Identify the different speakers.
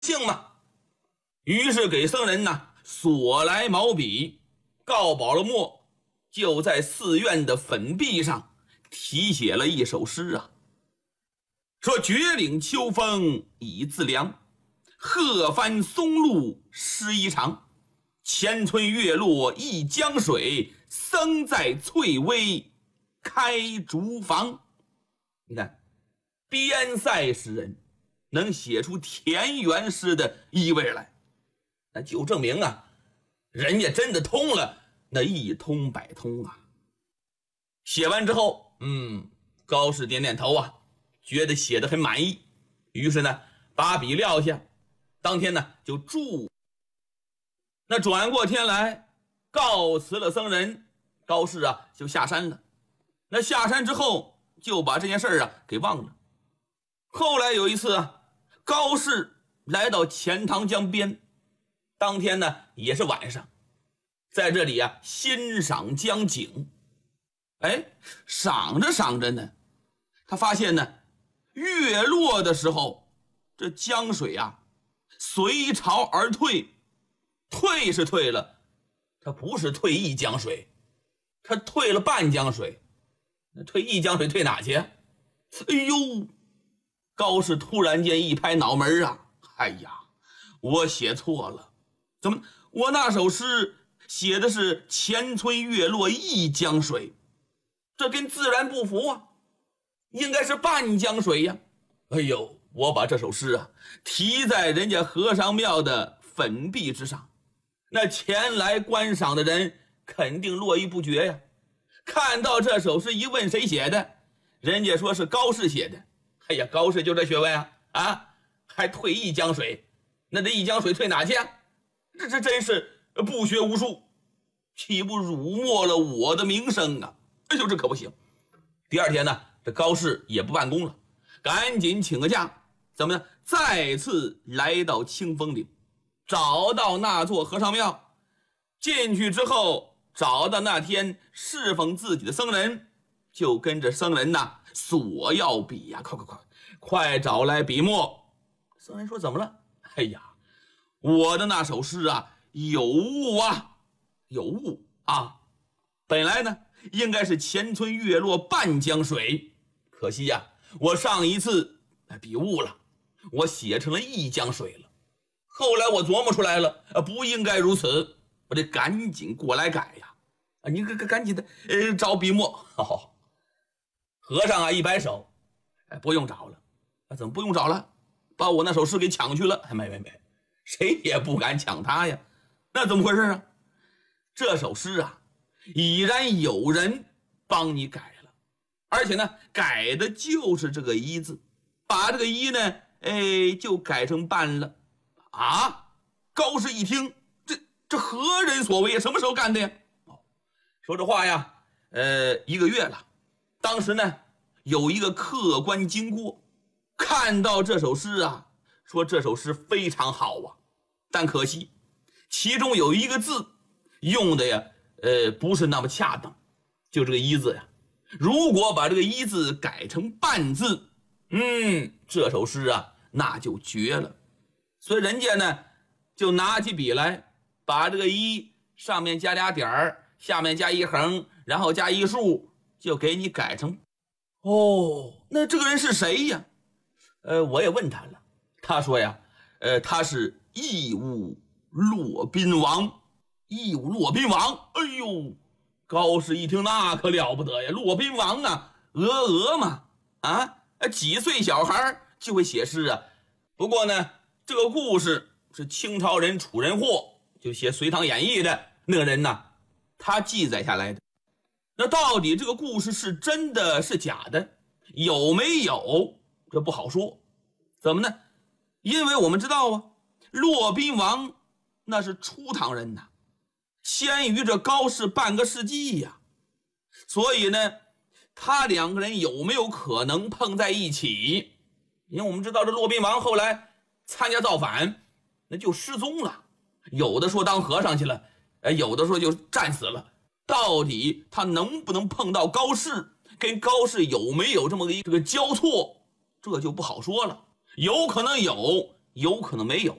Speaker 1: 姓嘛。于是给僧人呢索来毛笔，告饱了墨，就在寺院的粉壁上题写了一首诗啊，说绝岭秋风已自凉，鹤翻松露湿衣长，前村月落一江水，僧在翠微开竹房。你看，边塞诗人能写出田园诗的意味来，那就证明啊，人家真的通了那一通百通啊。写完之后，高适点点头啊，觉得写得很满意，于是呢把笔撂下，当天呢就住。那转过天来告辞了僧人，高适啊就下山了。那下山之后就把这件事啊给忘了。后来有一次啊，高适来到钱塘江边，当天呢也是晚上，在这里啊欣赏江景。赏着赏着呢，他发现呢月落的时候，这江水啊随潮而退，退是退了，它不是退一江水，它退了半江水。那退一江水退哪去？哎呦，高适突然间一拍脑门啊，哎呀，我写错了，怎么我那首诗写的是前村月落一江水，这跟自然不符啊，应该是半江水呀。哎呦，我把这首诗啊题在人家和尚庙的粉壁之上，那前来观赏的人肯定络绎不绝呀。看到这首诗一问谁写的，人家说是高适写的。哎呀，高适就这学问啊，还退一江水，那这一江水退哪去啊？这真是不学无术，岂不辱没了我的名声啊？哎呦，这可不行。第二天呢，这高适也不办公了，赶紧请个假，怎么呢？再次来到清风岭，找到那座和尚庙，进去之后找到那天侍奉自己的僧人，就跟着僧人呐索要笔呀，快找来笔墨。僧人说怎么了？哎呀，我的那首诗啊有误啊，本来呢应该是前村月落半江水，可惜呀我上一次笔误了，我写成了一江水了。后来我琢磨出来了，不应该如此，我得赶紧过来改呀。你赶紧的找笔墨。和尚啊一摆手，不用找了。怎么不用找了？把我那首诗给抢去了。没，谁也不敢抢他呀。那怎么回事啊？这首诗啊已然有人帮你改了，而且呢改的就是这个一字，把这个一呢就改成半了啊。高适一听，这何人所为？什么时候干的呀？说这话呀1个月了。当时呢有一个客官经过，看到这首诗啊，说这首诗非常好啊，但可惜其中有一个字用的呀不是那么恰当，就这个一字呀，如果把这个一字改成半字，这首诗啊那就绝了。所以人家呢就拿起笔来，把这个一上面加俩点儿，下面加一横，然后加一竖，就给你改成。那这个人是谁呀？我也问他了，他说呀他是义务骆宾王。义务骆宾王，哎呦，高适一听那可了不得呀，骆宾王啊，鹅嘛几岁小孩就会写诗啊。不过呢这个故事是清朝人楚人霍，就写《隋唐演义》的那个人呢他记载下来的。那到底这个故事是真的是假的，有没有，这不好说。怎么呢？因为我们知道啊，骆宾王那是初唐人呐，先于这高适半个世纪呀，所以呢他两个人有没有可能碰在一起？因为我们知道这骆宾王后来参加造反，那就失踪了，有的说当和尚去了，有的说就战死了。到底他能不能碰到高适，跟高适有没有这么一个交错，这就不好说了。有可能有， 有可能没有。